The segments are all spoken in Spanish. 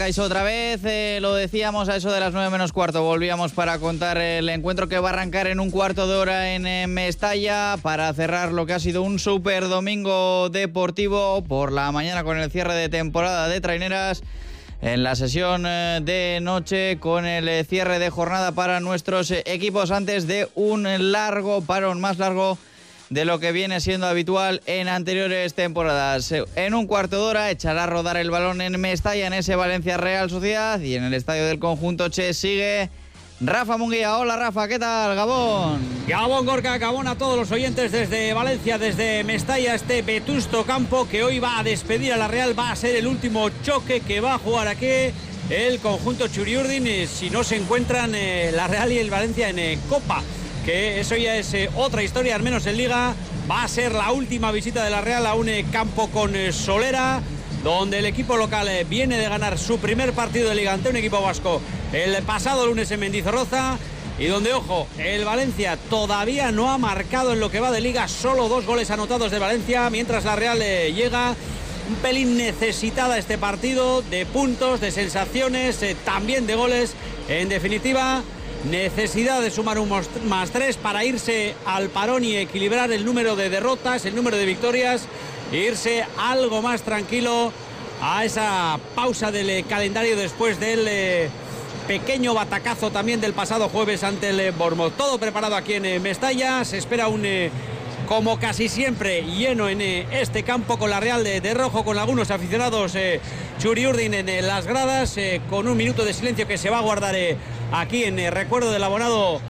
Otra vez, lo decíamos a eso de las 9 menos cuarto, volvíamos para contar el encuentro que va a arrancar en un cuarto de hora en Mestalla para cerrar lo que ha sido un super domingo deportivo por la mañana con el cierre de temporada de traineras, en la sesión de noche con el cierre de jornada para nuestros equipos antes de un largo parón, más largo de lo que viene siendo habitual en anteriores temporadas. En un cuarto de hora echará a rodar el balón en Mestalla, en ese Valencia Real Sociedad, y en el estadio del conjunto Che sigue Rafa Munguía. Hola Rafa, ¿qué tal? Gabón. Gabón, Gorka, Gabón a todos los oyentes desde Valencia, desde Mestalla, este vetusto campo que hoy va a despedir a la Real. Va a ser el último choque que va a jugar aquí el conjunto Txuri-Urdin si no se encuentran la Real y el Valencia en Copa, que eso ya es otra historia, al menos en Liga. Va a ser la última visita de la Real a un campo con solera, donde el equipo local viene de ganar su primer partido de Liga ante un equipo vasco el pasado lunes en Mendizorroza, y donde, ojo, el Valencia todavía no ha marcado en lo que va de Liga, solo 2 goles anotados de Valencia, mientras la Real llega un pelín necesitada este partido de puntos, de sensaciones, también de goles. En definitiva, necesidad de sumar un +3 para irse al parón y equilibrar el número de derrotas, el número de victorias, e irse algo más tranquilo a esa pausa del calendario después del pequeño batacazo también del pasado jueves ante el Bournemouth. Todo preparado aquí en Mestalla. Se espera un, como casi siempre, lleno en este campo, con la Real de rojo, con algunos aficionados Txuri-Urdin en las gradas, con un minuto de silencio que se va a guardar aquí en recuerdo del abonado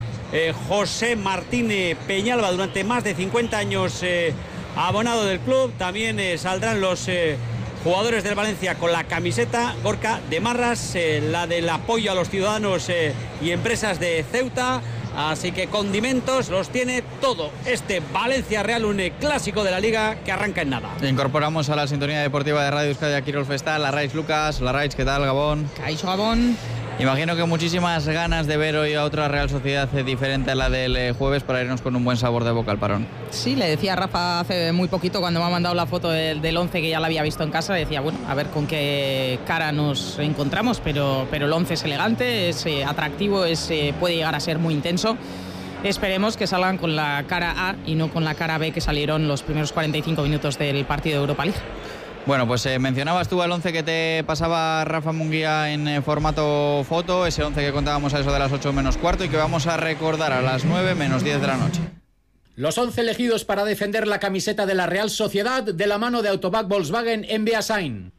José Martín Peñalba, durante más de 50 años abonado del club. También saldrán los jugadores del Valencia con la camiseta, Gorka, de Marras, la del apoyo a los ciudadanos y empresas de Ceuta. Así que condimentos los tiene todo este Valencia Real, un clásico de la Liga que arranca en nada. Incorporamos a la sintonía deportiva de Radio Euskadi a Kirol Festa, Larraitz Lucas. Larraitz, ¿qué tal, Gabón? Caixo, Gabón. Imagino que muchísimas ganas de ver hoy a otra Real Sociedad diferente a la del jueves, para irnos con un buen sabor de boca al parón. Sí, le decía a Rafa hace muy poquito, cuando me ha mandado la foto del 11, que ya la había visto en casa, decía, bueno, a ver con qué cara nos encontramos, pero el 11 es elegante, es atractivo, puede llegar a ser muy intenso. Esperemos que salgan con la cara A y no con la cara B que salieron los primeros 45 minutos del partido de Europa League. Bueno, pues mencionabas tú al 11 que te pasaba Rafa Munguía en formato foto, ese 11 que contábamos a eso de las 8 menos cuarto y que vamos a recordar a las 9 menos 10 de la noche. Los 11 elegidos para defender la camiseta de la Real Sociedad de la mano de Autobac Volkswagen en Beasain.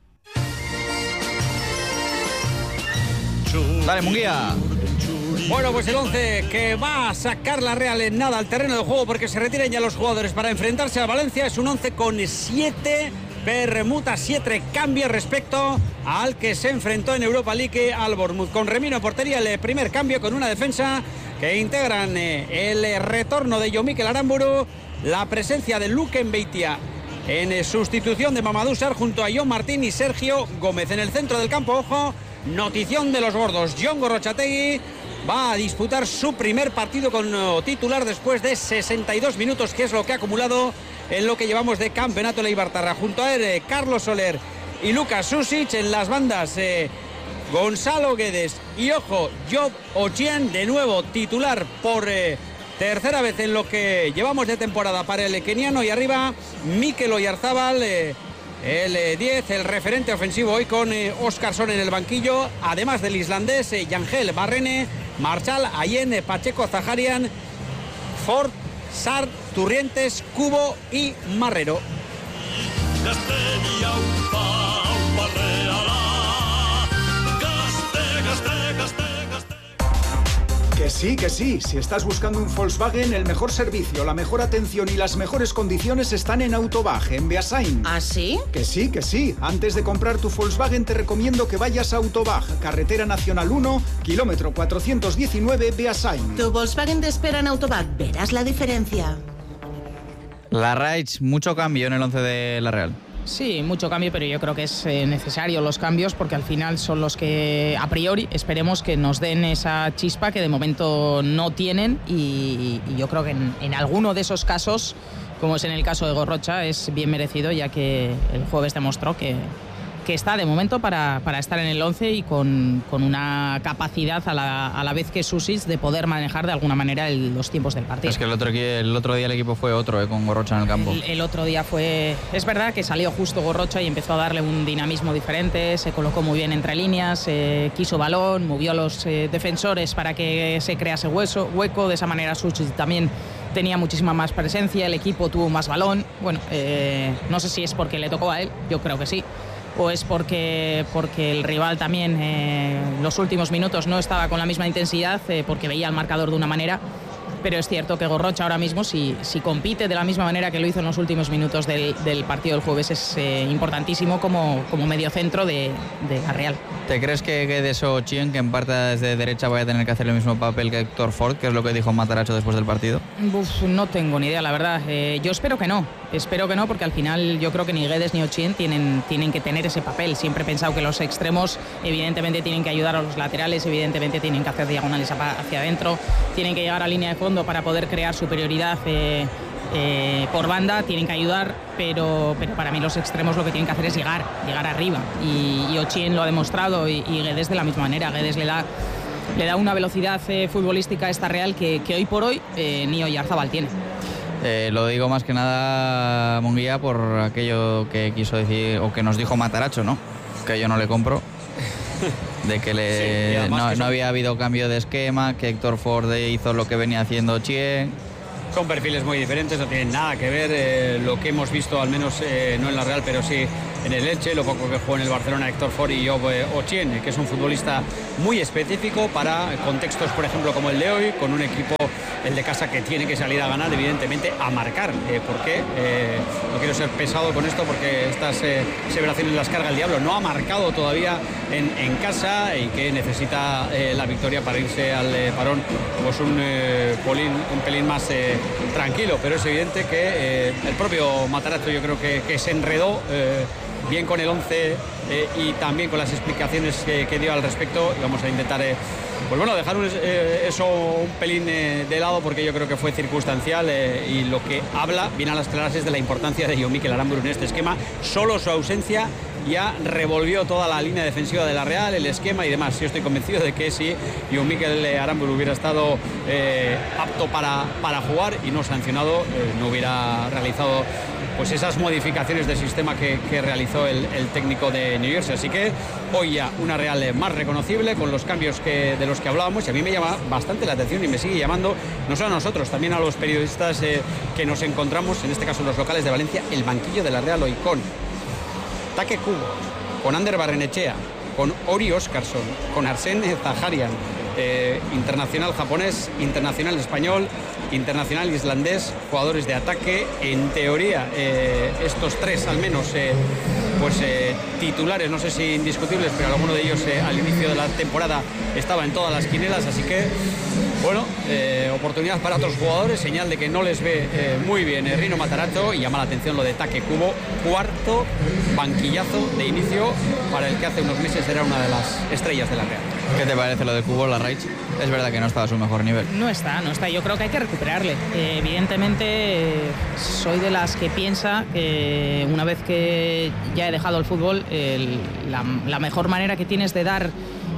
Dale, Munguía. Bueno, pues el 11 que va a sacar la Real en nada al terreno de juego, porque se retiran ya los jugadores para enfrentarse a Valencia, es un 11 con 7 permutas, 7 cambios respecto al que se enfrentó en Europa League al Bournemouth. Con Remiro en portería, el primer cambio, con una defensa que integran el retorno de Jomikel Aramburu, la presencia de Luke Mbeitia en sustitución de Mamadou Sarr junto a Jon Martín y Sergio Gómez. En el centro del campo, ojo, notición de los gordos, Jon Gorrotxategi va a disputar su primer partido con titular después de 62 minutos, que es lo que ha acumulado en lo que llevamos de campeonato Leibartarra. Junto a él, Carlos Soler y Lucas Susic. En las bandas, Gonzalo Guedes y, ojo, Job Ochieng, de nuevo titular por tercera vez en lo que llevamos de temporada para el keniano. Y arriba, Mikel Oyarzábal, el 10, el referente ofensivo hoy, con Óskarsson en el banquillo, además del islandés Yangel Barrene, Marchal, Ayen, Pacheco, Zaharian, Ford, Sarr, Turrientes, Cubo y Marrero. Que sí, si estás buscando un Volkswagen, el mejor servicio, la mejor atención y las mejores condiciones están en Autobag, en Beasain. ¿Ah, sí? Que sí. Antes de comprar tu Volkswagen te recomiendo que vayas a Autobag, Carretera Nacional 1, kilómetro 419, Beasain. Tu Volkswagen te espera en Autobag, verás la diferencia. Larraitz, mucho cambio en el 11 de la Real. Sí, mucho cambio, pero yo creo que es necesario los cambios, porque al final son los que, a priori, esperemos que nos den esa chispa que de momento no tienen, y yo creo que en alguno de esos casos, como es en el caso de Gorrocha, es bien merecido, ya que el jueves demostró que que está de momento para estar en el 11 y con una capacidad a la vez que Susic de poder manejar de alguna manera los tiempos del partido. Es que el otro día el equipo fue otro, con Gorrocha en el campo. El otro día es verdad que salió justo Gorrocha y empezó a darle un dinamismo diferente, se colocó muy bien entre líneas, quiso balón, movió a los defensores para que se crease hueco, de esa manera Susic también tenía muchísima más presencia, el equipo tuvo más balón. Bueno, no sé si es porque le tocó a él, yo creo que sí, o es porque el rival también los últimos minutos no estaba con la misma intensidad, porque veía el marcador de una manera. Pero es cierto que Gorrocha ahora mismo, si compite de la misma manera que lo hizo en los últimos minutos del partido del jueves, es importantísimo como mediocentro de la Real. ¿Te crees que Guedes o Chien, que en parte desde derecha, vaya a tener que hacer el mismo papel que Héctor Ford, que es lo que dijo Matarazzo después del partido? No tengo ni idea, la verdad. Yo espero que no, porque al final yo creo que ni Guedes ni Ochien tienen que tener ese papel. Siempre he pensado que los extremos evidentemente tienen que ayudar a los laterales, evidentemente tienen que hacer diagonales hacia adentro, tienen que llegar a línea de fondo para poder crear superioridad por banda, tienen que ayudar, pero para mí los extremos lo que tienen que hacer es llegar arriba, y Ochien lo ha demostrado, y Guedes de la misma manera. Guedes le da una velocidad futbolística a esta Real que hoy por hoy ni Oyarzabal tiene. Lo digo más que nada, Munguía, por aquello que quiso decir o que nos dijo Matarazzo, ¿no? Que yo no le compro. De que no había habido cambio de esquema, que Héctor Ford hizo lo que venía haciendo Chien. Son perfiles muy diferentes, no tienen nada que ver lo que hemos visto, al menos no en la Real, pero sí en el Elche, lo poco que jugó en el Barcelona Héctor Ford y Job Ochien, que es un futbolista muy específico para contextos, por ejemplo, como el de hoy, con un equipo, el de casa, que tiene que salir a ganar, evidentemente a marcar. ¿Por qué? No quiero ser pesado con esto porque estas aseveraciones las carga el diablo. No ha marcado todavía en casa y que necesita la victoria para irse al parón pues un pelín más tranquilo, pero es evidente que el propio Matarazzo, yo creo que se enredó bien con el 11 y también con las explicaciones que dio al respecto, y vamos a intentar dejar eso un pelín de lado, porque yo creo que fue circunstancial, y lo que habla bien a las claras es de la importancia de Jon Mikel Aramburu en este esquema. Solo su ausencia ya revolvió toda la línea defensiva de la Real, el esquema y demás. Yo estoy convencido de que si Jon Mikel Aramburu hubiera estado apto para jugar y no sancionado, no hubiera realizado pues esas modificaciones de sistema que realizó el técnico de New Jersey. Así que hoy ya una Real más reconocible, con los cambios de los que hablábamos, y a mí me llama bastante la atención y me sigue llamando, no solo a nosotros, también a los periodistas que nos encontramos, en este caso los locales de Valencia, el banquillo de la Real hoy con Take Kubo, con Ander Barrenechea, con Ori Óscarsson, con Arsène Zaharian, internacional japonés, internacional español, internacional islandés, jugadores de ataque. En teoría, estos tres al menos titulares, no sé si indiscutibles, pero alguno de ellos al inicio de la temporada estaba en todas las quinielas, así que oportunidad para otros jugadores, señal de que no les ve muy bien Rino Matarazzo, y llama la atención lo de Take Kubo, cuarto banquillazo de inicio para el que hace unos meses era una de las estrellas de la Real. ¿Qué te parece lo de Kubo, Larraich? Es verdad que no estaba a su mejor nivel. No está, yo creo que hay que recuperarle. Evidentemente soy de las que piensa que una vez que ya he dejado el fútbol, la mejor manera que tienes de dar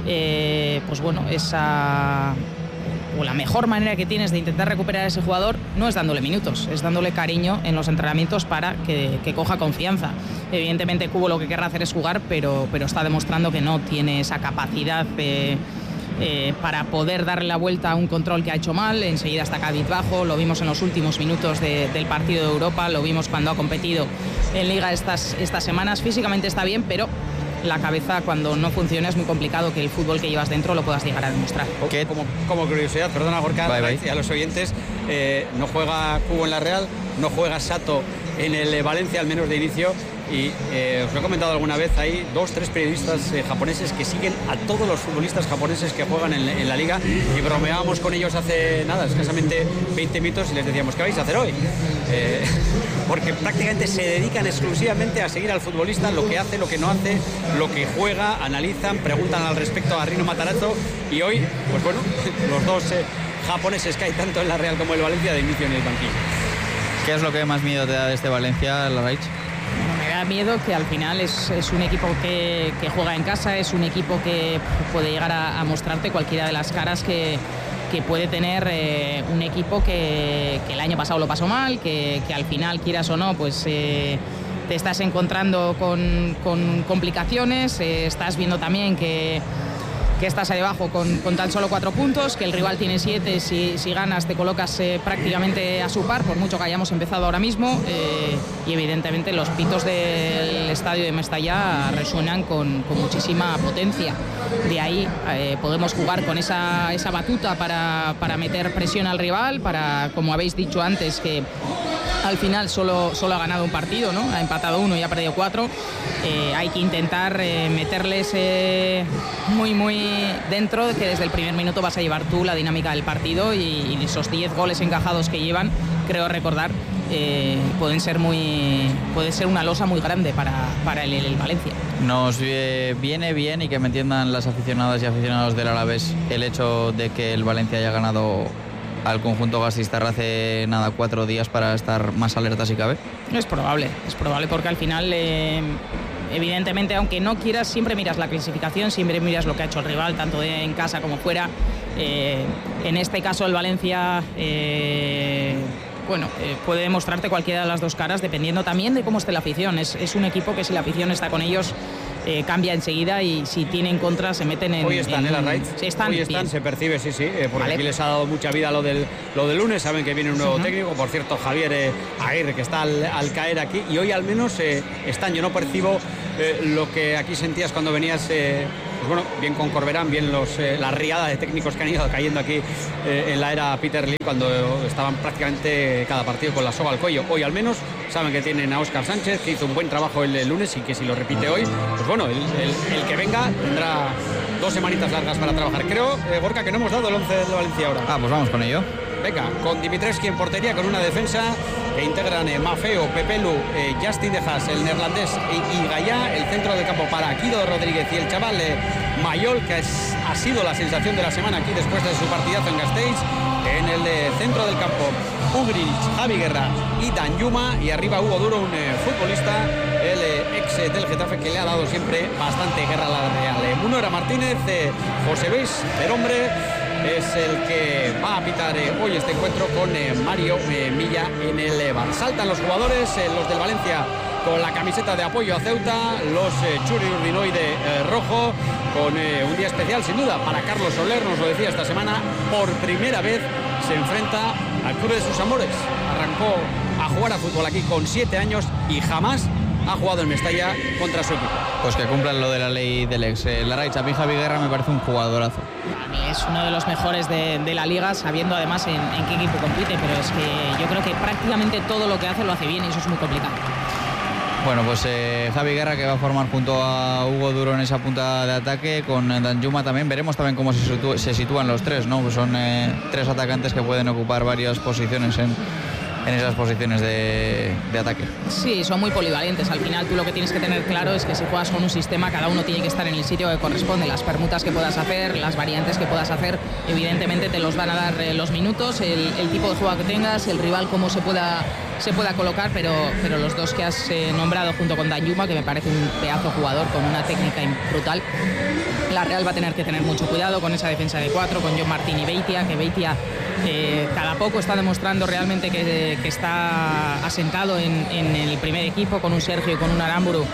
la mejor manera que tienes de intentar recuperar a ese jugador no es dándole minutos, es dándole cariño en los entrenamientos para que coja confianza. Evidentemente Kubo lo que querrá hacer es jugar, pero está demostrando que no tiene esa capacidad para poder darle la vuelta a un control que ha hecho mal. Enseguida está cabizbajo, lo vimos en los últimos minutos del partido de Europa, lo vimos cuando ha competido en Liga estas semanas. Físicamente está bien, pero la cabeza, cuando no funciona, es muy complicado que el fútbol que llevas dentro lo puedas llegar a demostrar. Como curiosidad, perdona Gorka, bye. Y a los oyentes, no juega Kubo en la Real, no juega Sato en el Valencia, al menos de inicio, y os lo he comentado alguna vez, hay 2-3 periodistas japoneses que siguen a todos los futbolistas japoneses que juegan en la liga, y bromeábamos con ellos hace escasamente 20 minutos, y les decíamos, ¿qué vais a hacer hoy? Porque prácticamente se dedican exclusivamente a seguir al futbolista, lo que hace, lo que no hace, lo que juega, analizan, preguntan al respecto a Rino Matarazzo, y hoy, los dos japoneses que hay tanto en la Real como en el Valencia de inicio en el banquillo. ¿Qué es lo que más miedo te da de este Valencia, Larraich? Me da da miedo, que al final es un equipo que juega en casa, es un equipo que puede llegar a mostrarte cualquiera de las caras que puede tener un equipo que el año pasado lo pasó mal, que al final, quieras o no, pues te estás encontrando con complicaciones, estás viendo también que estás ahí abajo con tan solo 4 puntos, que el rival tiene 7, si ganas te colocas prácticamente a su par, por mucho que hayamos empezado ahora mismo, y evidentemente los pitos del estadio de Mestalla resuenan con muchísima potencia. De ahí podemos jugar con esa batuta para meter presión al rival, para, como habéis dicho antes, que al final solo ha ganado un partido, ¿no? Ha empatado 1 y ha perdido 4. Hay que intentar meterles muy dentro, de que desde el primer minuto vas a llevar tú la dinámica del partido, y esos 10 goles encajados que llevan, creo recordar, puede ser una losa muy grande para el Valencia. Nos viene bien, y que me entiendan las aficionadas y aficionados del Alavés, el hecho de que el Valencia haya ganado al conjunto gastistarra hace 4 días, para estar más alerta si cabe. Es probable porque al final, evidentemente, aunque no quieras, siempre miras la clasificación, siempre miras lo que ha hecho el rival, tanto en casa como fuera. En este caso el Valencia puede demostrarte cualquiera de las dos caras, dependiendo también de cómo esté la afición. Es un equipo que, si la afición está con ellos, cambia enseguida, y si tienen contra se meten en... Hoy están, Hoy están, se percibe, sí, porque aquí les ha dado mucha vida lo del lunes. Saben que viene un nuevo técnico, por cierto, Javier Aguirre, que está al caer aquí, y hoy al menos están. Yo no percibo lo que aquí sentías cuando venías, bien con Corberán, bien la riada de técnicos que han ido cayendo aquí en la era Peter Lim, cuando estaban prácticamente cada partido con la soga al cuello. Hoy al menos saben que tienen a Óscar Sánchez, que hizo un buen trabajo el lunes, y que si lo repite hoy, pues el que venga tendrá 2 semanitas largas para trabajar. Creo, Gorka, que no hemos dado el 11 de Valencia ahora. Pues vamos con ello. Venga, con Dimitrescu en portería, con una defensa que integran Mafeo, Pepelu, Justin Dejas, el neerlandés, y Gallá. El centro del campo para Guido Rodríguez y el chaval Mayol, que ha sido la sensación de la semana aquí después de su partidazo en Gasteiz. En el centro del campo, Ugrich, Javi Guerra y Danjuma, y arriba Hugo Duro, un futbolista, el ex del Getafe, que le ha dado siempre bastante guerra a la Real. Munora Martínez, José Luis Perombre es el que va a pitar hoy este encuentro, con Mario Milla en el bar. Saltan los jugadores, los del Valencia, con la camiseta de apoyo a Ceuta, los Churi Urdinoide rojo, con un día especial sin duda para Carlos Soler. Nos lo decía esta semana, por primera vez se enfrenta al club de sus amores. Arrancó a jugar a fútbol aquí con 7 años y jamás ha jugado en Mestalla contra su equipo. Pues que cumplan lo de la ley del ex. Larraitz, a mí Javi Guerra me parece un jugadorazo. A mí es uno de los mejores de la liga, sabiendo además en qué equipo compite, pero es que yo creo que prácticamente todo lo que hace lo hace bien, y eso es muy complicado. Bueno, pues Javi Guerra, que va a formar junto a Hugo Duro en esa punta de ataque, con Danjuma también. Veremos también cómo se sitúan los tres, ¿no? Pues son 3 atacantes que pueden ocupar varias posiciones en esas posiciones de ataque. Sí, son muy polivalentes. Al final tú lo que tienes que tener claro es que si juegas con un sistema, cada uno tiene que estar en el sitio que corresponde. Las permutas que puedas hacer, las variantes que puedas hacer, evidentemente te los van a dar los minutos, el tipo de juego que tengas, el rival cómo se pueda colocar, pero los dos que has nombrado junto con Danjuma, que me parece un pedazo jugador con una técnica brutal. La Real va a tener que tener mucho cuidado con esa defensa de 4, con John Martín y Beitia, que Beitia cada poco está demostrando realmente que está asentado en el primer equipo, con un Sergio y con un Aramburu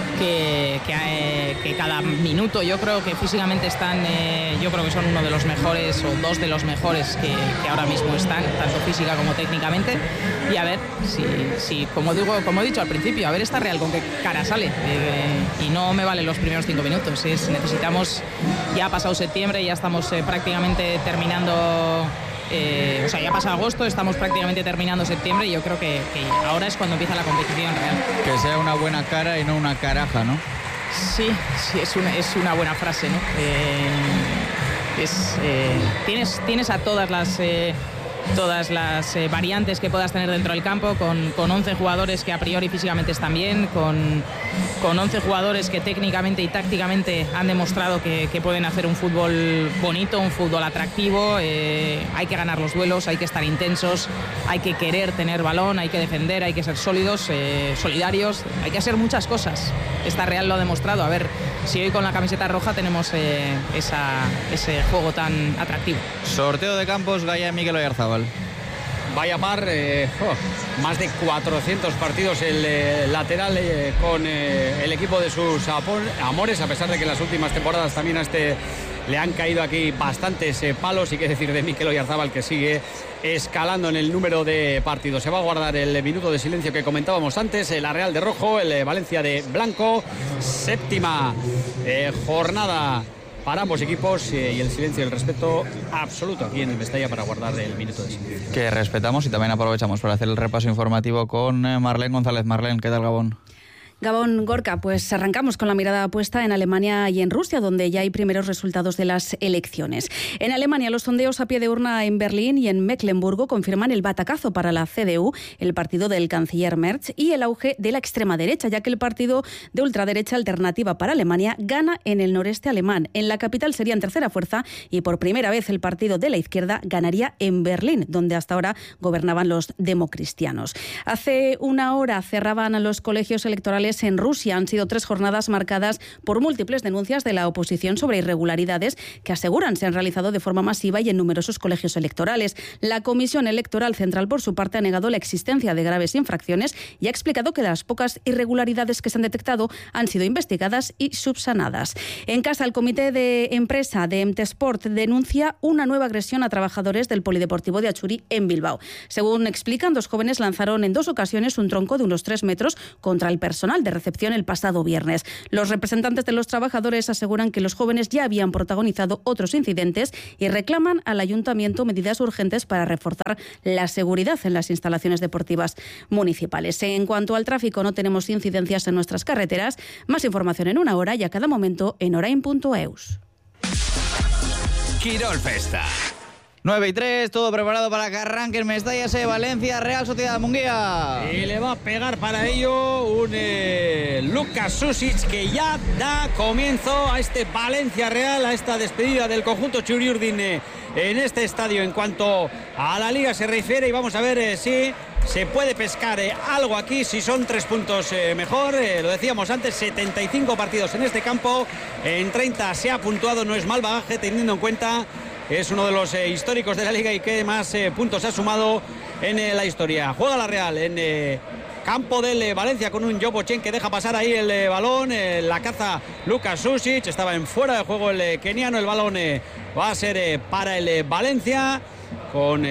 que cada minuto, yo creo que físicamente están, yo creo que son uno de los mejores, o 2 de los mejores que ahora mismo están, tanto física como técnicamente. Y a ver si como he dicho al principio, a ver esta Real con qué cara sale, y no me valen los primeros 5 minutos. Necesitamos, ya ha pasado septiembre, ya estamos prácticamente terminando. Ya pasa agosto, estamos prácticamente terminando septiembre, y yo creo que ahora es cuando empieza la competición real. Que sea una buena cara y no una caraja, ¿no? Sí, es una buena frase, ¿no? Tienes a todas todas las variantes que puedas tener dentro del campo, con 11 jugadores que a priori físicamente están bien, con 11 jugadores que técnicamente y tácticamente han demostrado que pueden hacer un fútbol bonito, un fútbol atractivo. Hay que ganar los duelos, hay que estar intensos, hay que querer tener balón, hay que defender, hay que ser sólidos, solidarios, hay que hacer muchas cosas. Esta Real lo ha demostrado. A ver si hoy con la camiseta roja tenemos ese juego tan atractivo. Sorteo de campos, Gaya, Mikel Oyarzabal. Vaya par, más de 400 partidos el lateral con el equipo de sus amores, a pesar de que en las últimas temporadas también a le han caído aquí bastantes palos. Y qué decir de Mikel Oyarzabal, que sigue escalando en el número de partidos. Se va a guardar el minuto de silencio que comentábamos antes. La Real de rojo, el Valencia de blanco. Séptima jornada para ambos equipos, y el silencio y el respeto absoluto aquí en el Mestalla para guardar el minuto de silencio. Que respetamos, y también aprovechamos para hacer el repaso informativo con Marlene González. Marlene, ¿qué tal, Gabón? Gabón, Gorka, pues arrancamos con la mirada puesta en Alemania y en Rusia, donde ya hay primeros resultados de las elecciones. En Alemania, los sondeos a pie de urna en Berlín y en Mecklemburgo confirman el batacazo para la CDU, el partido del canciller Merz, y el auge de la extrema derecha, ya que el partido de ultraderecha Alternativa para Alemania gana en el noreste alemán. En la capital sería en tercera fuerza, y por primera vez el partido de la izquierda ganaría en Berlín, donde hasta ahora gobernaban los democristianos. Hace una hora cerraban los colegios electorales en Rusia. Han sido 3 jornadas marcadas por múltiples denuncias de la oposición sobre irregularidades que aseguran se han realizado de forma masiva y en numerosos colegios electorales. La Comisión Electoral Central, por su parte, ha negado la existencia de graves infracciones y ha explicado que las pocas irregularidades que se han detectado han sido investigadas y subsanadas. En casa, el comité de empresa de MTSport denuncia una nueva agresión a trabajadores del Polideportivo de Achuri en Bilbao. Según explican, 2 jóvenes lanzaron en 2 ocasiones un tronco de unos 3 metros contra el personal de recepción el pasado viernes. Los representantes de los trabajadores aseguran que los jóvenes ya habían protagonizado otros incidentes y reclaman al ayuntamiento medidas urgentes para reforzar la seguridad en las instalaciones deportivas municipales. En cuanto al tráfico, no tenemos incidencias en nuestras carreteras. Más información en una hora y a cada momento en orain.eus. Quirol Festa. 9:03, todo preparado para que arranque el Mestalla ese Valencia Real Sociedad. Munguía. Y le va a pegar para ello un Luka Susic, que ya da comienzo a este Valencia Real, a esta despedida del conjunto Txuri-Urdin en este estadio. En cuanto a la Liga se refiere, y vamos a ver si se puede pescar algo aquí, si son 3 puntos mejor. Lo decíamos antes, 75 partidos en este campo, en 30 se ha puntuado, no es mal bagaje teniendo en cuenta es uno de los históricos de la Liga y que más puntos ha sumado en la historia. Juega la Real en campo del Valencia con un Jobochen que deja pasar ahí el balón. La caza Luka Susic, estaba en fuera de juego el keniano. El balón va a ser para el Valencia con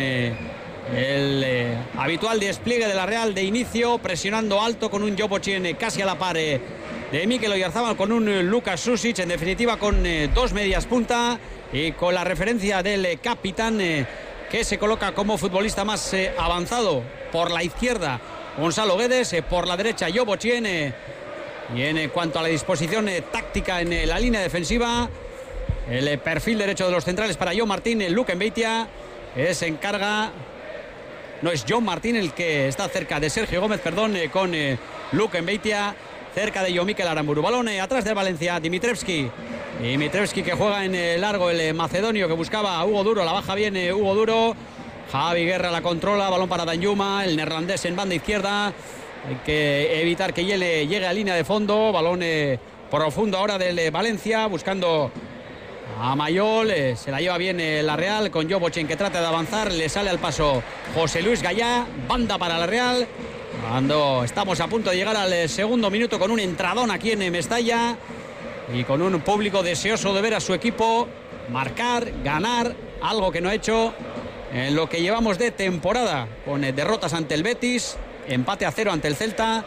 el habitual despliegue de la Real de inicio, presionando alto con un Jobochen casi a la par de Mikel Oyarzabal, con un Luka Susic, en definitiva con 2 medias punta. Y con la referencia del capitán que se coloca como futbolista más avanzado por la izquierda, Gonzalo Guedes, por la derecha Jobochen. Y en cuanto a la disposición táctica en la línea defensiva, el perfil derecho de los centrales para John Martín, Luke Mbeitia se encarga. No, es John Martín el que está cerca de Sergio Gómez, perdón, con Luke Mbeitia cerca de Mikel Aramburu. Balón atrás del Valencia, Dimitrevski que juega en largo, el macedonio que buscaba a Hugo Duro, la baja bien Hugo Duro. Javi Guerra la controla, balón para Danjuma, el neerlandés en banda izquierda. Hay que evitar que llegue a línea de fondo. Balón profundo ahora del Valencia, buscando a Mayol. Se la lleva bien la Real con Jobochen, que trata de avanzar. Le sale al paso José Luis Gallá. Banda para la Real, cuando estamos a punto de llegar al segundo minuto, con un entradón aquí en Mestalla y con un público deseoso de ver a su equipo marcar, ganar, algo que no ha hecho en lo que llevamos de temporada, con derrotas ante el Betis, empate a 0 ante el Celta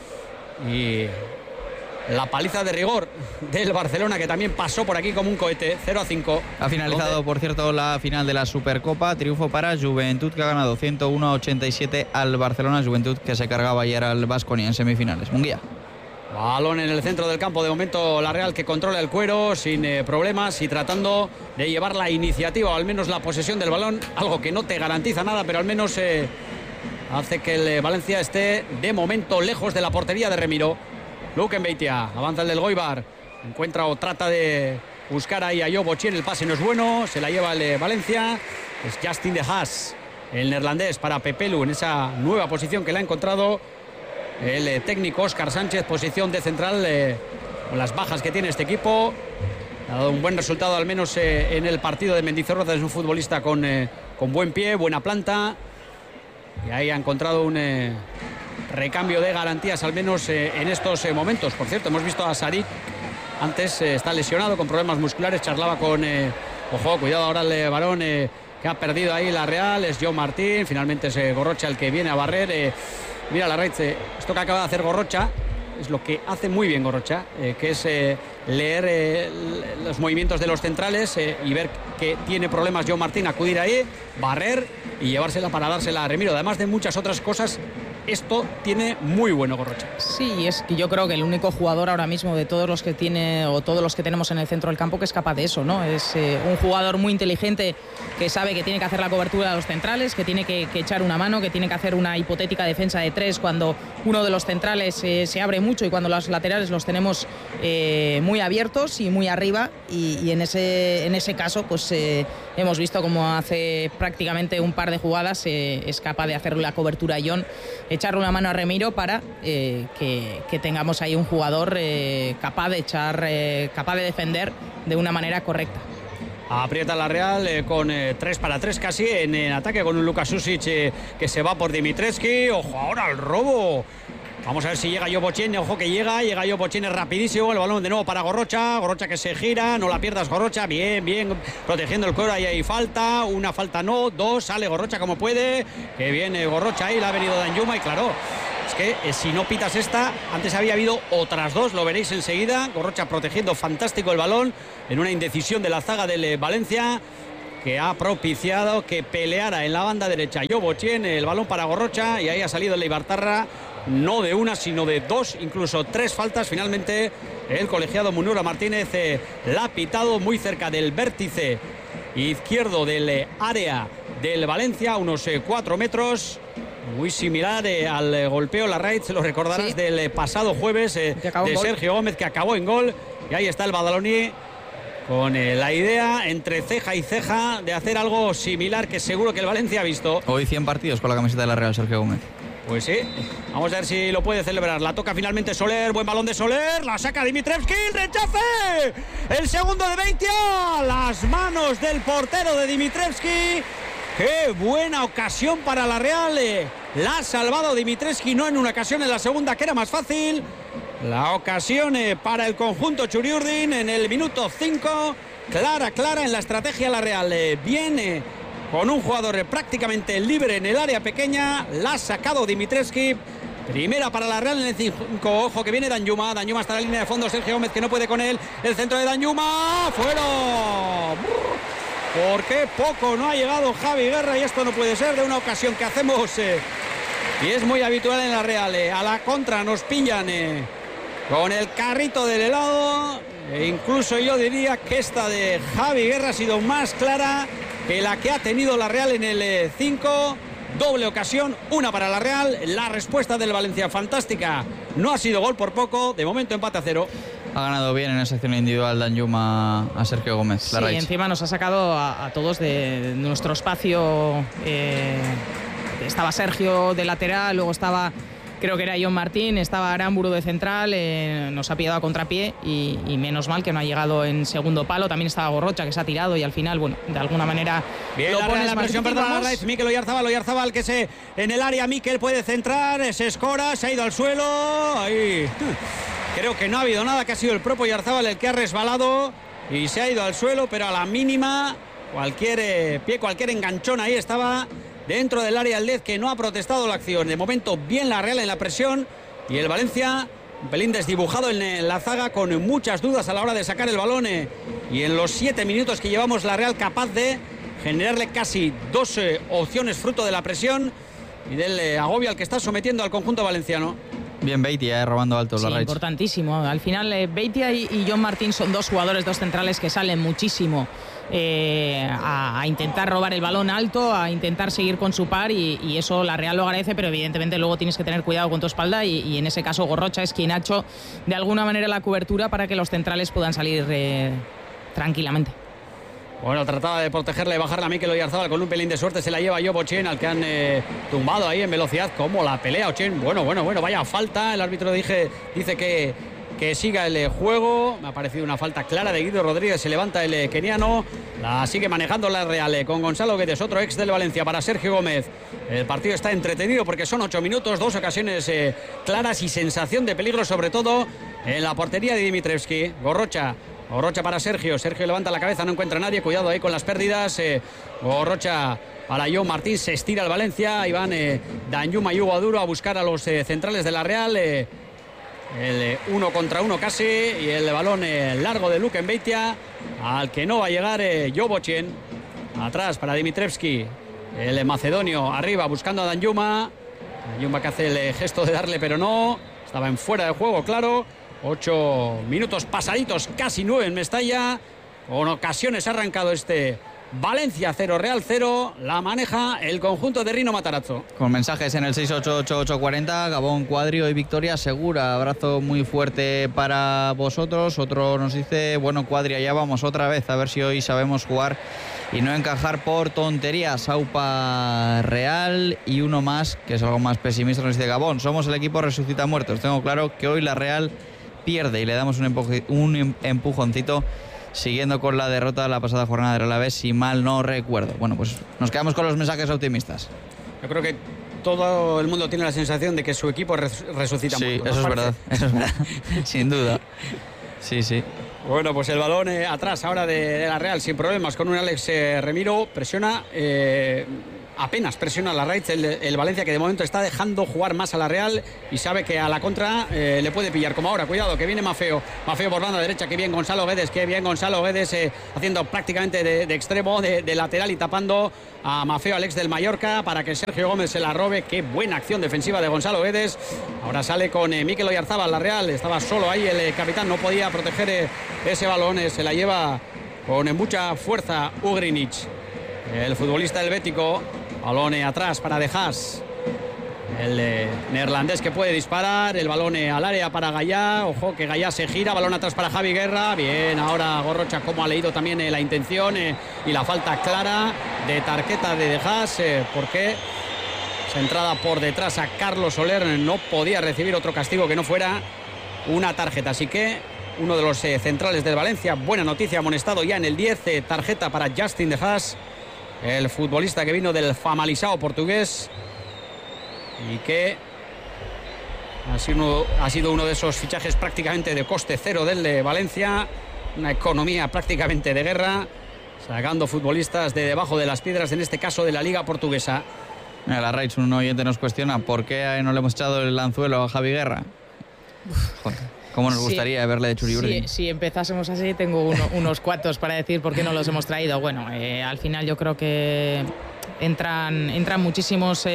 y la paliza de rigor del Barcelona, que también pasó por aquí como un cohete, 0-5. Ha finalizado, por cierto, la final de la Supercopa. Triunfo para Juventud, que ha ganado 101-87 al Barcelona. Juventud que se cargaba ayer al Baskonia en semifinales. Munguía. Balón en el centro del campo, de momento la Real que controla el cuero sin problemas y tratando de llevar la iniciativa o al menos la posesión del balón, algo que no te garantiza nada, pero al menos hace que el Valencia esté de momento lejos de la portería de Remiro. Luque Beitia, avanza el del Goibar, encuentra o trata de buscar ahí a Job Ochieng, el pase no es bueno, se la lleva el Valencia, es Justin de Haas, el neerlandés, para Pepelu en esa nueva posición que le ha encontrado el técnico Óscar Sánchez, posición de central, con las bajas que tiene este equipo. Ha dado un buen resultado al menos en el partido de Mendizorroza. Es un futbolista con buen pie, buena planta, y ahí ha encontrado un recambio de garantías al menos en estos momentos. Por cierto, hemos visto a Sarik antes, está lesionado con problemas musculares, charlaba con ojo, cuidado ahora el varón que ha perdido ahí la Real, es John Martín, finalmente es Gorrocha el que viene a barrer. Mira la Larraitz, esto que acaba de hacer Gorrocha es lo que hace muy bien Gorrocha, que es leer los movimientos de los centrales y ver que tiene problemas John Martín, acudir ahí, barrer y llevársela para dársela a Remiro. Además de muchas otras cosas, esto tiene muy bueno Gorrocha. Sí, es que yo creo que el único jugador ahora mismo de todos los que tiene o todos los que tenemos en el centro del campo que es capaz de eso, ¿no? Es un jugador muy inteligente que sabe que tiene que hacer la cobertura de los centrales, que tiene que echar una mano, que tiene que hacer una hipotética defensa de 3 cuando uno de los centrales se abre mucho y cuando los laterales los tenemos muy abiertos y muy arriba, y en ese caso pues hemos visto como hace prácticamente un par de jugadas es capaz de hacer la cobertura a John, echarle una mano a Remiro para que tengamos ahí un jugador capaz de defender de una manera correcta. Aprieta la Real con 3 para 3 casi en ataque, con un Luka Susic que se va por Dimitrescu. Ojo ahora al robo. Vamos a ver si llega Job Ochieng. Ojo que llega Job Ochieng, es rapidísimo. El balón de nuevo para Gorrocha que se gira, no la pierdas Gorrocha, bien protegiendo el cuero. Ahí hay falta, una falta no, 2, sale Gorrocha como puede, que viene Gorrocha ahí, la ha venido Danjuma y claro, es que si no pitas esta, antes había habido otras 2, lo veréis enseguida. Gorrocha protegiendo fantástico el balón en una indecisión de la zaga del Valencia, que ha propiciado que peleara en la banda derecha Job Ochieng, el balón para Gorrocha, y ahí ha salido el Eibartarra, no de una sino de 2, incluso 3 faltas. Finalmente el colegiado Munura Martínez la ha pitado muy cerca del vértice izquierdo del área del Valencia, unos 4 metros, muy similar al golpeo, Larraitz, lo recordarás, sí, del pasado jueves de Sergio Gómez, que acabó en gol. Y ahí está el badaloní con la idea entre ceja y ceja de hacer algo similar, que seguro que el Valencia ha visto. Hoy 100 partidos con la camiseta de la Real, Sergio Gómez. Pues sí, vamos a ver si lo puede celebrar. La toca finalmente Soler, buen balón de Soler, la saca Dimitrescu, rechace, el segundo de Beitia, las manos del portero de Dimitrescu. Qué buena ocasión para la Real, la ha salvado Dimitrescu, no en una ocasión, en la segunda, que era más fácil. La ocasión para el conjunto Txuri-Urdin en el minuto 5, clara en la estrategia la Real, viene con un jugador prácticamente libre en el área pequeña, la ha sacado Dimitrescu. Primera para la Real en el 5. Ojo que viene Danjuma hasta la línea de fondo, Sergio Gómez que no puede con él, el centro de Danjuma, fuera. ¿Por qué poco no ha llegado Javi Guerra? Y esto no puede ser de una ocasión que hacemos y es muy habitual en la Real. A la contra nos pillan con el carrito del helado, e incluso yo diría que esta de Javi Guerra ha sido más clara que la que ha tenido la Real en el 5. Doble ocasión, una para la Real. La respuesta del Valencia fantástica, no ha sido gol por poco, de momento empate a 0. Ha ganado bien en esa acción individual Danjuma a Sergio Gómez. Sí, encima nos ha sacado a todos de nuestro espacio. Estaba Sergio de lateral, luego estaba, creo que era John Martín, estaba Aramburu de central, nos ha pillado a contrapié y menos mal que no ha llegado en segundo palo. También estaba Gorrocha, que se ha tirado y al final, bueno, de alguna manera bien, lo pone la presión, perdón, Mikel Oyarzabal que se en el área, Mikel puede centrar, se escora, se ha ido al suelo, ahí. Creo que no ha habido nada, que ha sido el propio Oyarzabal el que ha resbalado y se ha ido al suelo, pero a la mínima, cualquier pie, cualquier enganchón ahí estaba dentro del área del Lez, que no ha protestado la acción. De momento bien la Real en la presión y el Valencia un pelín desdibujado en la zaga, con muchas dudas a la hora de sacar el balón y en los 7 minutos que llevamos la Real capaz de generarle casi 2 opciones fruto de la presión y del agobio al que está sometiendo al conjunto valenciano. Bien Beitia, robando altos sí, los Reds. Importantísimo. Al final, Beitia y John Martín son dos jugadores, dos centrales que salen muchísimo a intentar robar el balón alto, a intentar seguir con su par y eso la Real lo agradece, pero evidentemente luego tienes que tener cuidado con tu espalda y en ese caso Gorrocha es quien ha hecho de alguna manera la cobertura para que los centrales puedan salir tranquilamente. Bueno, trataba de protegerle y bajarla a Mikel Oyarzabal con un pelín de suerte, se la lleva Job Ochen, al que han tumbado ahí en velocidad. Como la pelea Ochen, bueno, vaya falta. El árbitro dice que siga el juego. Me ha parecido una falta clara de Guido Rodríguez. Se levanta el keniano, la sigue manejando la Real con Gonzalo Guedes, otro ex del Valencia, para Sergio Gómez. El partido está entretenido porque son 8 minutos, 2 ocasiones claras y sensación de peligro, sobre todo en la portería de Dimitrevski. Gorrocha para Sergio levanta la cabeza, no encuentra a nadie, cuidado ahí con las pérdidas. Gorrocha para John Martín, se estira el Valencia, ahí van Danjuma y Hugo Aduro a buscar a los centrales de la Real. El 1 contra 1 casi, y el balón largo de Luke Beitia, al que no va a llegar Job Ochen. Atrás para Dimitrevski, el macedonio arriba buscando a Danjuma que hace el gesto de darle, pero no, estaba en fuera de juego, claro. 8 minutos pasaditos, casi 9 en Mestalla. Con ocasiones ha arrancado este Valencia 0, Real 0. La maneja el conjunto de Rino Matarazzo. Con mensajes en el 688-840, Gabón, Cuadrio y victoria segura. Abrazo muy fuerte para vosotros. Otro nos dice, bueno, Cuadri, ya vamos otra vez, a ver si hoy sabemos jugar y no encajar por tonterías. Aupa Real. Y uno más, que es algo más pesimista, nos dice, Gabón, somos el equipo resucita muertos. Tengo claro que hoy la Real pierde y le damos un empujoncito, siguiendo con la derrota de la pasada jornada del Alavés, si mal no recuerdo. Bueno, pues nos quedamos con los mensajes optimistas. Yo creo que todo el mundo tiene la sensación de que su equipo resucita muertos. Sí, eso es verdad, sin duda. Sí. Bueno, pues el balón atrás ahora de la Real sin problemas, con un Alex Remiro, presiona... apenas presiona a la Reds el Valencia, que de momento está dejando jugar más a la Real y sabe que a la contra le puede pillar, como ahora. Cuidado, que viene Maffeo por banda derecha, que bien Gonzalo Guedes, haciendo prácticamente de extremo, de lateral, y tapando a Maffeo, Alex del Mallorca, para que Sergio Gómez se la robe. Qué buena acción defensiva de Gonzalo Guedes. Ahora sale con Mikel Oyarzabal la Real, estaba solo ahí el capitán, no podía proteger ese balón, se la lleva con mucha fuerza Ugrinic, el futbolista helvético. Balón atrás para De Haas, el neerlandés, que puede disparar. El balón al área para Gallá. Ojo que Gallá se gira. Balón atrás para Javi Guerra. Bien, ahora Gorrocha, como ha leído también la intención y la falta clara de tarjeta de De Haas, porque esa entrada por detrás a Carlos Soler no podía recibir otro castigo que no fuera una tarjeta. Así que uno de los centrales del Valencia, buena noticia, amonestado ya en el 10. Tarjeta para Justin De Haas, el futbolista que vino del Famalicão portugués y que ha sido uno de esos fichajes prácticamente de coste cero del de Valencia. Una economía prácticamente de guerra, sacando futbolistas de debajo de las piedras, en este caso de la Liga Portuguesa. Mira, la Reds, un oyente nos cuestiona por qué no le hemos echado el anzuelo a Javi Guerra. Joder, cómo nos gustaría verle de Churiurdi. Si empezásemos así, tengo unos cuantos para decir por qué no los hemos traído. Bueno, al final yo creo que entran muchísimas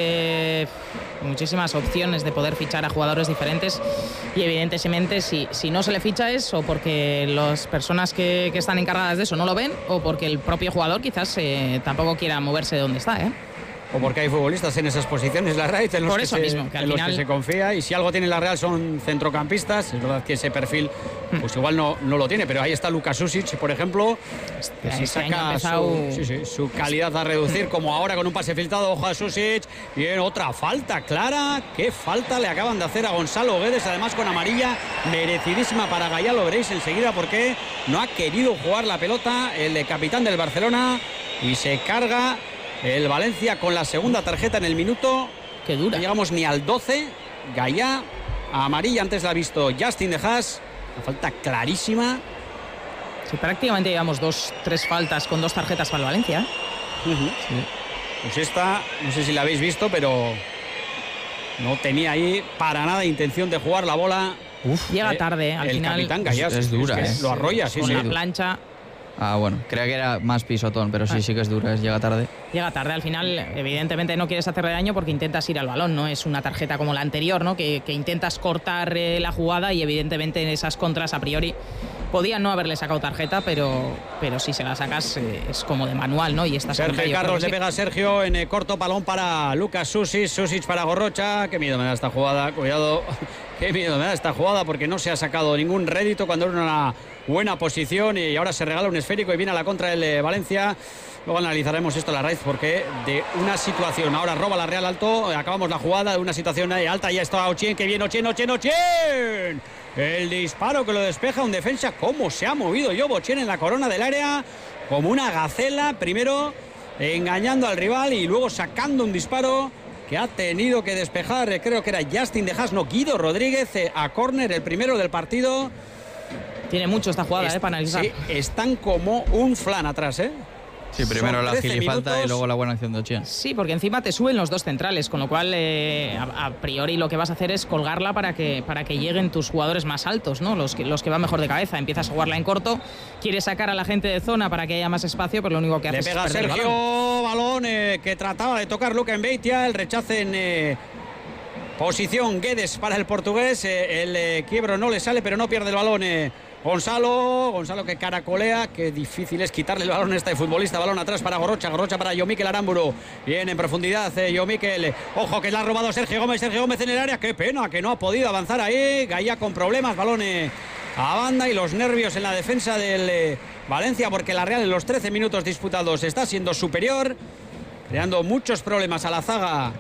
opciones de poder fichar a jugadores diferentes, y evidentemente si no se le ficha es o porque las personas que están encargadas de eso no lo ven, o porque el propio jugador quizás tampoco quiera moverse de donde está, o porque hay futbolistas en esas posiciones, la Real, en los, que se confía, y si algo tiene la Real son centrocampistas. Es verdad que ese perfil pues igual no lo tiene, pero ahí está Luka Susic, por ejemplo, que si saca su calidad a reducir, como ahora con un pase filtrado. Ojo a Susic, bien, otra falta clara. Qué falta le acaban de hacer a Gonzalo Guedes, además con amarilla merecidísima para Gallá. Lo veréis enseguida porque no ha querido jugar la pelota el capitán del Barcelona, y se carga el Valencia con la segunda tarjeta en el minuto. Qué dura. No llegamos ni al 12. Gallá, amarilla, antes la ha visto Justin De Haas. Una falta clarísima. Sí, prácticamente llevamos 2-3 faltas con 2 tarjetas para el Valencia. Sí. Pues esta, no sé si la habéis visto, pero no tenía ahí para nada intención de jugar la bola. Llega tarde, al el final. Capitán Gallá, es dura, lo arrolla, con la plancha. Ah, bueno, creía que era más pisotón, pero sí que es dura, llega tarde. Llega tarde, al final evidentemente no quieres hacerle daño porque intentas ir al balón, no es una tarjeta como la anterior, ¿no? Que intentas cortar la jugada y evidentemente en esas contras a priori podían no haberle sacado tarjeta, pero si se la sacas es como de manual, ¿no? Y esta Sergio Carlos le pega a Sergio en corto, balón para Lucas Susic para Gorrocha. Qué miedo me da esta jugada, cuidado, qué miedo me da esta jugada porque no se ha sacado ningún rédito cuando era una buena posición y ahora se regala un esférico y viene a la contra del Valencia. Luego analizaremos esto a la raíz porque de una situación, ahora roba la Real alto, acabamos la jugada de una situación alta, ya está Ochien, que viene Ochien. El disparo que lo despeja un defensa, cómo se ha movido Yobo Ochien en la corona del área, como una gacela, primero engañando al rival y luego sacando un disparo que ha tenido que despejar, creo que era Justin de Haas, no, Guido Rodríguez, a córner, el primero del partido. Tiene mucho esta jugada, para analizar. Sí, están como un flan atrás, Sí, primero la gilifalta y luego la buena acción de Ochien. Sí, porque encima te suben los dos centrales, con lo cual a priori lo que vas a hacer es colgarla para que lleguen tus jugadores más altos, ¿no? Los que van mejor de cabeza. Empiezas a jugarla en corto, quieres sacar a la gente de zona para que haya más espacio, pero lo único que haces es perder Sergio, el balón. balón que trataba de tocar Luca Mbeitia, el rechace en posición Guedes para el portugués, el quiebro no le sale, pero no pierde el balón Gonzalo que caracolea, qué difícil es quitarle el balón a este futbolista, balón atrás para Gorrocha para Yomikel Aramburu, bien en profundidad Yomikel, ojo que le ha robado Sergio Gómez en el área, qué pena que no ha podido avanzar ahí, Gaia con problemas, balón a banda y los nervios en la defensa del Valencia porque la Real en los 13 minutos disputados está siendo superior, creando muchos problemas a la zaga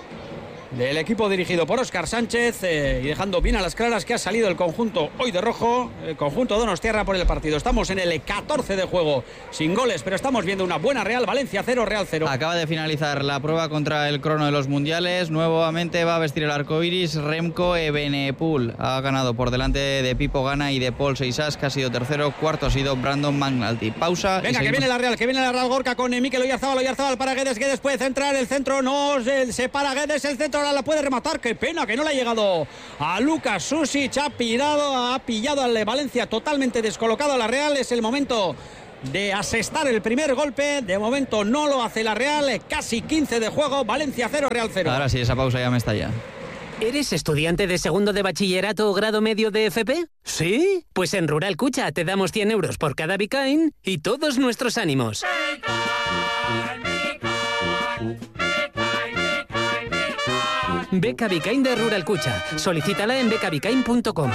del equipo dirigido por Óscar Sánchez y dejando bien a las claras que ha salido el conjunto hoy de rojo, el conjunto donostiarra por el partido. Estamos en el 14 de juego sin goles, pero estamos viendo una buena Real, Valencia 0, Real 0. Acaba de finalizar la prueba contra el crono de los mundiales, nuevamente va a vestir el arco iris Remco Evenepoel, ha ganado por delante de Pipo Gana y de Paul Seixas, que ha sido tercero, cuarto ha sido Brandon McNulty. Pausa. Venga, que viene la Real Gorka con Mikel Oyarzabal para Guedes puede centrar, el centro no se para Guedes, el centro ahora la puede rematar, qué pena que no le ha llegado a Lucas Susic, ha pillado al Valencia totalmente descolocado a la Real, es el momento de asestar el primer golpe, de momento no lo hace la Real, casi 15 de juego, Valencia 0, Real 0. Ahora sí, esa pausa ya me está ya. ¿Eres estudiante de segundo de bachillerato o grado medio de FP? ¿Sí? Pues en Rural Cucha te damos 100 euros por cada Bicain y todos nuestros ánimos. Beca Bicain de Rural Cucha. Solicítala en becabicain.com.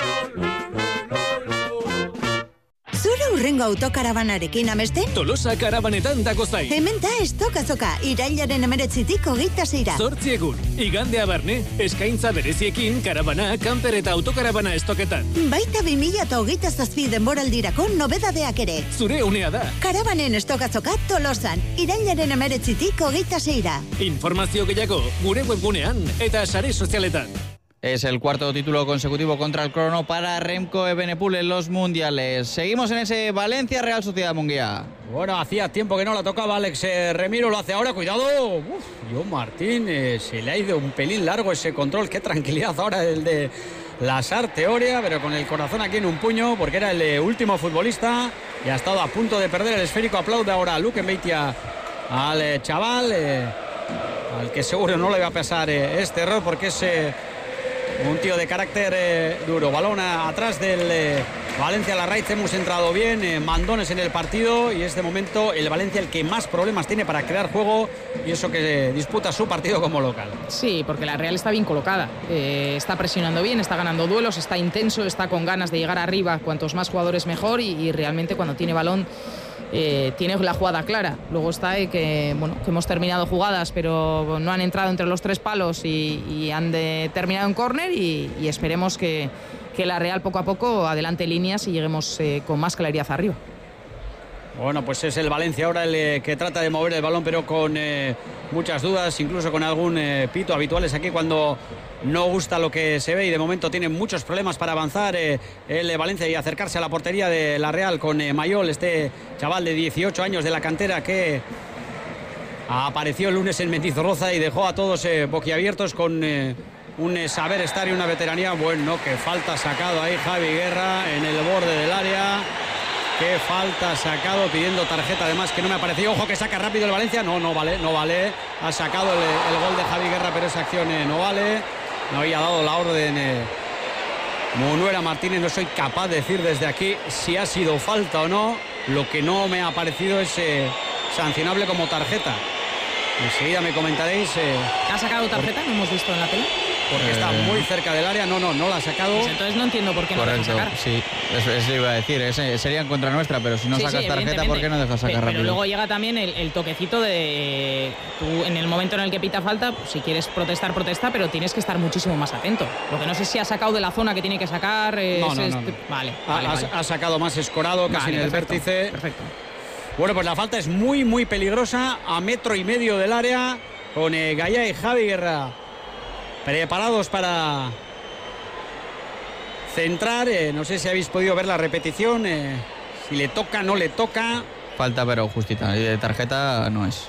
Zure hurrengo autokarabanarekin amesten? Tolosa karabanetan dakozai. Hemen da estoka zoka, irailaren 19tik 26ra. 8 egun, igandea barne, eskaintza bereziekin karabana, camper eta autokarabana estoketan. Baita 2027 denboraldirako nobedadeak ere. Zure unea da. Karabanen estoka zoka Tolosan, irailaren 19tik 26ra. Informazio gehiago, gure webgunean eta sare sozialetan. Es el cuarto título consecutivo contra el crono para Remco Evenepoel en los mundiales. Seguimos en ese Valencia Real Sociedad Munguía. Bueno, hacía tiempo que no la tocaba Alex Remiro, lo hace ahora, cuidado. John Martín, se le ha ido un pelín largo ese control, qué tranquilidad ahora el de Lasarte Oria, pero con el corazón aquí en un puño, porque era el último futbolista y ha estado a punto de perder el esférico. Aplaude ahora a Luke Mbeitia al chaval, al que seguro no le va a pasar este error, porque es un tío de carácter duro. Balón atrás del Valencia Larraiz, hemos entrado bien, mandones en el partido y es de momento el Valencia el que más problemas tiene para crear juego y eso que disputa su partido como local. Sí, porque la Real está bien colocada, está presionando bien, está ganando duelos, está intenso, está con ganas de llegar arriba, cuantos más jugadores mejor y realmente cuando tiene balón tiene la jugada clara. Luego está que hemos terminado jugadas pero no han entrado entre los tres palos y han terminado en córner y esperemos que la Real poco a poco adelante líneas y lleguemos con más claridad arriba. Bueno, pues es el Valencia ahora el que trata de mover el balón, pero con muchas dudas, incluso con algún pito habituales aquí cuando no gusta lo que se ve y de momento tiene muchos problemas para avanzar el Valencia y acercarse a la portería de la Real con Mayol, este chaval de 18 años de la cantera que apareció el lunes en Mendizorroza y dejó a todos boquiabiertos con un saber estar y una veteranía. Bueno, que falta sacado ahí Javi Guerra en el borde del área. qué falta ha sacado, pidiendo tarjeta además que no me ha parecido. Ojo que saca rápido el Valencia. No vale. Ha sacado el gol de Javi Guerra, pero esa acción no vale. No había dado la orden Munuera Martínez. No soy capaz de decir desde aquí si ha sido falta o no. Lo que no me ha parecido es sancionable como tarjeta. Enseguida me comentaréis. ¿Ha sacado tarjeta? ¿No hemos visto en la tele? Porque está muy cerca del área. No la ha sacado. Pues entonces no entiendo por qué no deja sacar. Sí, eso iba a decir. Sería en contra nuestra, pero si no sacas tarjeta, ¿por qué no dejas sacar rápido? Pero luego llega también el toquecito de... Tú, en el momento en el que pita falta, pues, si quieres protestar, protesta, pero tienes que estar muchísimo más atento. Lo que no sé si ha sacado de la zona que tiene que sacar. No. Vale. Ha sacado más escorado, casi en el vértice. Perfecto. Bueno, pues la falta es muy, muy peligrosa, a 1,5 metros del área, con Gaya y Javi Guerra preparados para centrar. No sé si habéis podido ver la repetición, si le toca, no le toca. Falta, pero justita, y de tarjeta no es.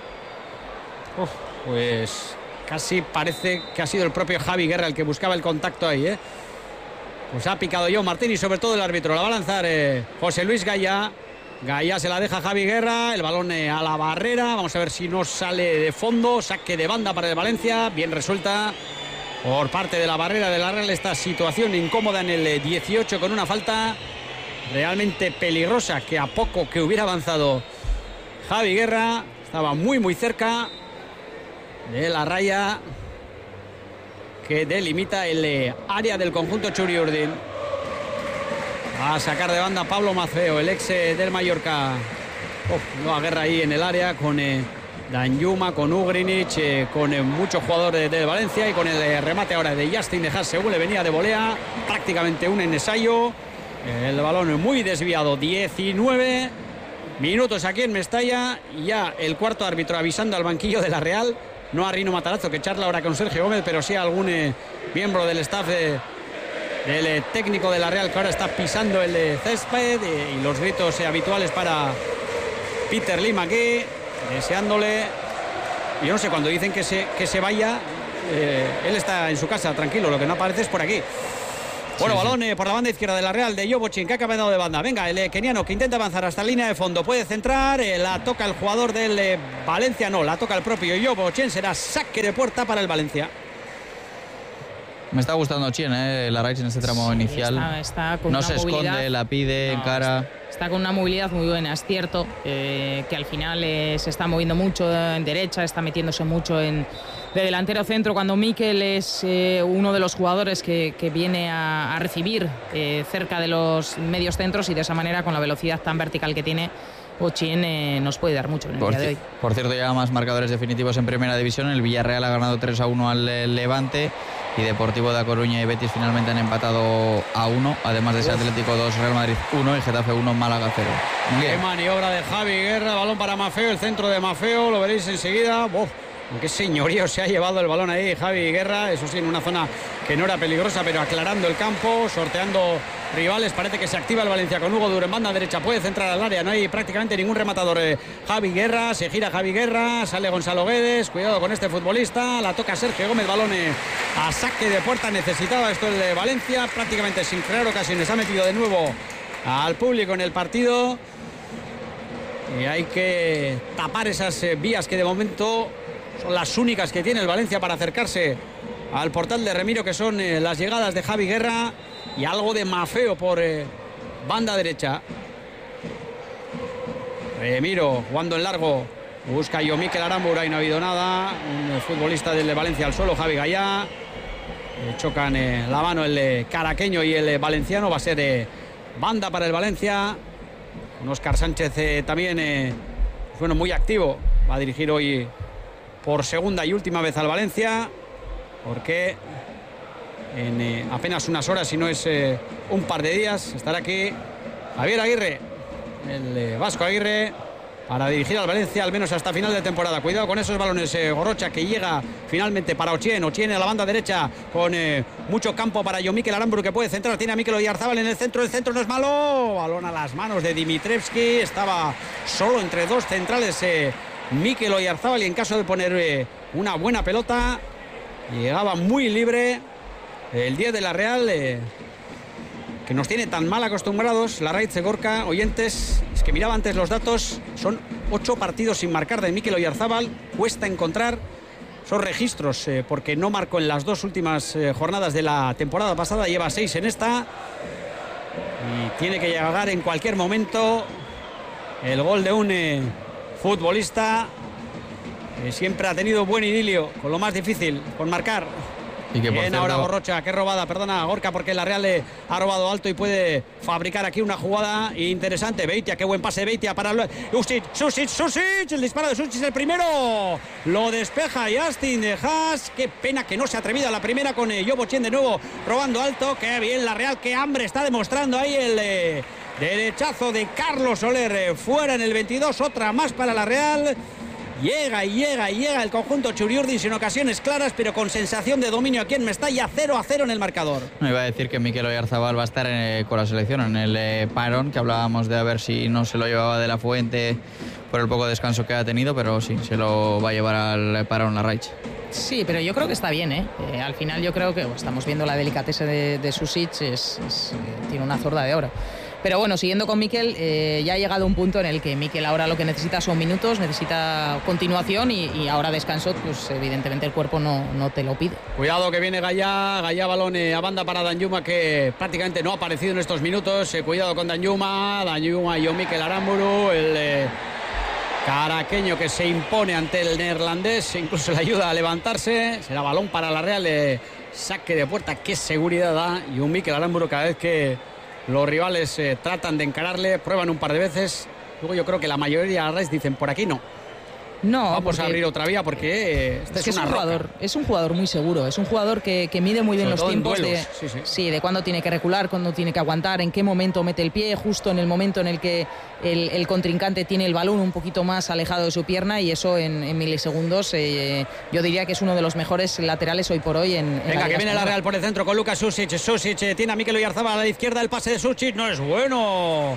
Pues casi parece que ha sido el propio Javi Guerra el que buscaba el contacto ahí, Pues ha picado John Martín y sobre todo el árbitro. La va a lanzar José Luis Gaya. Gaya se la deja a Javi Guerra, el balón a la barrera. Vamos a ver si no sale de fondo. Saque de banda para el Valencia. Bien resuelta por parte de la barrera de la Real. Esta situación incómoda en el 18 con una falta realmente peligrosa, que a poco que hubiera avanzado Javi Guerra estaba muy muy cerca de la raya que delimita el área del conjunto Txuri-Urdin. Va a sacar de banda Pablo Maceo, el ex del Mallorca. Nueva guerra ahí en el área con Danjuma, con Ugrinic, con muchos jugadores del Valencia, y con el remate ahora de Justin de Hasseul. Le venía de volea, prácticamente un ensayo. El balón muy desviado. 19 minutos aquí en Mestalla. Y ya el cuarto árbitro avisando al banquillo de la Real. No a Rino Matarazzo, que charla ahora con Sergio Gómez, pero sí a algún miembro del staff del técnico de la Real, que ahora está pisando el césped, y los gritos habituales para Peter Lim aquí, deseándole. Yo no sé, cuando dicen que se vaya, él está en su casa tranquilo, lo que no aparece es por aquí. Bueno, balón por la banda izquierda de la Real, de Jovocin, que ha cambiado de banda. Venga, el keniano que intenta avanzar hasta la línea de fondo, puede centrar, la toca el jugador del Valencia, no, la toca el propio Jovocin. Será saque de puerta para el Valencia. Me está gustando Chien, la Raíz en este tramo inicial. Está con no una se movilidad, esconde, la pide, encara. Está con una movilidad muy buena, es cierto que al final se está moviendo mucho en derecha, está metiéndose mucho de delantero centro, cuando Mikel es uno de los jugadores que viene a recibir cerca de los medios centros, y de esa manera, con la velocidad tan vertical que tiene, Chien nos puede dar mucho en el día de hoy. Por cierto, ya más marcadores definitivos en Primera División. El Villarreal ha ganado 3-1 al Levante, y Deportivo de A Coruña y Betis finalmente han empatado a 1, además de ese Atlético 2, Real Madrid 1 y Getafe 1, Málaga 0. Qué maniobra de Javi Guerra, balón para Mafeo, el centro de Mafeo, lo veréis enseguida. Qué señorío se ha llevado el balón ahí Javi Guerra, eso sí, en una zona que no era peligrosa, pero aclarando el campo, sorteando rivales. Parece que se activa el Valencia con Hugo Duro en banda derecha, puede centrar al área, no hay prácticamente ningún rematador. Javi Guerra, se gira Javi Guerra, sale Gonzalo Guedes, cuidado con este futbolista, la toca Sergio Gómez, balón a saque de puerta. Necesitaba esto el de Valencia, prácticamente sin crear ocasiones, ha metido de nuevo al público en el partido, y hay que tapar esas vías que de momento son las únicas que tiene el Valencia para acercarse al portal de Remiro, que son las llegadas de Javi Guerra y algo de Mafeo por banda derecha. Remiro jugando en largo, busca yo Mikel Aramburu y no ha habido nada. Un futbolista del Valencia al suelo, Javi Gaya. Chocan la mano el caraqueño y el valenciano. Va a ser banda para el Valencia. Con Óscar Sánchez también bueno, muy activo. Va a dirigir hoy por segunda y última vez al Valencia, porque en apenas unas horas, si no es un par de días, estará aquí Javier Aguirre, el vasco Aguirre, para dirigir al Valencia al menos hasta final de temporada. Cuidado con esos balones, Gorrocha, que llega finalmente para Ochien a la banda derecha, con mucho campo para Mikel Aramburu, que puede centrar, tiene a Mikel Oyarzábal en el centro no es malo, balón a las manos de Dimitrevski, estaba solo entre dos centrales Mikel Oyarzábal, y en caso de poner una buena pelota, llegaba muy libre el 10 de la Real, que nos tiene tan mal acostumbrados la Larraitz, Gorka, oyentes. Es que miraba antes los datos, son 8 partidos sin marcar de Mikel Oyarzábal. Cuesta encontrar esos registros porque no marcó en las 2 últimas jornadas de la temporada pasada, lleva 6 en esta y tiene que llegar en cualquier momento el gol de un futbolista que siempre ha tenido buen idilio con lo más difícil, con marcar. Y que, bien, ahora Borrocha, qué robada, perdona Gorka, porque la Real le ha robado alto y puede fabricar aquí una jugada interesante. Beitia, qué buen pase de Beitia para Susic, el disparo de Susic, el primero lo despeja Justin de Haas. Qué pena que no se ha atrevido a la primera con Yobo Chen de nuevo robando alto. Qué bien la Real, qué hambre está demostrando ahí el derechazo de Carlos Soler, fuera en el 22, otra más para la Real. Llega el conjunto Txuriurdin sin ocasiones claras, pero con sensación de dominio aquí en Mestalla. 0-0 en el marcador. Me iba a decir que Mikel Oyarzábal va a estar con la selección en el parón, que hablábamos de a ver si no se lo llevaba de la Fuente por el poco descanso que ha tenido, pero sí, se lo va a llevar al parón Larraitz. Sí, pero yo creo que está bien, ¿eh? Al final yo creo que estamos viendo la delicadeza de Susic, tiene una zurda de oro. Pero bueno, siguiendo con Mikel, ya ha llegado un punto en el que Mikel ahora lo que necesita son minutos, necesita continuación y ahora descanso, pues evidentemente el cuerpo no te lo pide. Cuidado que viene Gaya balón a banda para Danjuma, que prácticamente no ha aparecido en estos minutos. Cuidado con Danjuma y Mikel Aramburu, el caraqueño que se impone ante el neerlandés, incluso le ayuda a levantarse. Será balón para la Real, saque de puerta, qué seguridad da. Y un Mikel Aramburu cada vez que los rivales tratan de encararle, prueban un par de veces. Luego yo creo que la mayoría de las redes dicen por aquí no. Vamos a abrir otra vía porque es un jugador muy seguro, es un jugador que mide muy bien los tiempos de cuándo tiene que recular, cuándo tiene que aguantar, en qué momento mete el pie, justo en el momento en el que el contrincante tiene el balón un poquito más alejado de su pierna, y eso en milisegundos yo diría que es uno de los mejores laterales hoy por hoy en Venga, que viene la Real por el centro con Lucas Susic tiene a Mikel Oyarzábal a la izquierda, el pase de Susic no es bueno.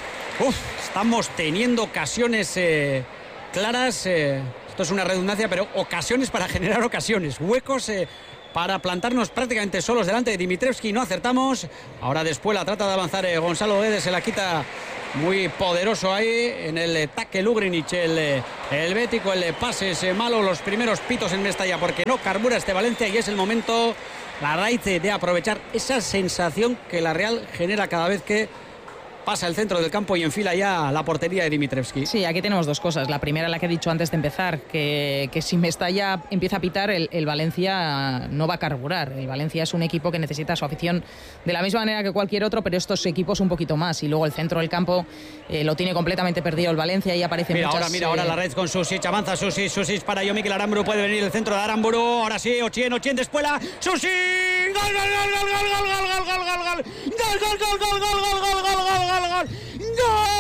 Estamos teniendo ocasiones claras, esto es una redundancia, pero ocasiones para generar ocasiones, huecos para plantarnos prácticamente solos delante de Dimitrievski. No acertamos. Ahora después la trata de avanzar Gonzalo Guedes, se la quita muy poderoso ahí en el taque Lugrinic, el bético, el pase es malo. Los primeros pitos en Mestalla porque no carbura este Valencia, y es el momento, la raíz de aprovechar esa sensación que la Real genera cada vez que pasa el centro del campo y enfila ya la portería de Dimitrievski. Sí, aquí tenemos dos cosas. La primera, la que he dicho antes de empezar, que si Mestalla empieza a pitar, el Valencia no va a carburar. El Valencia es un equipo que necesita su afición de la misma manera que cualquier otro, pero estos equipos un poquito más. Y luego el centro del campo lo tiene completamente perdido el Valencia, y aparece ahora la red con Susic, avanza Susic para Mikel Aramburu, puede venir el centro de Aramburu, ahora sí, Ochien despuela, Susic, gol, ¡no!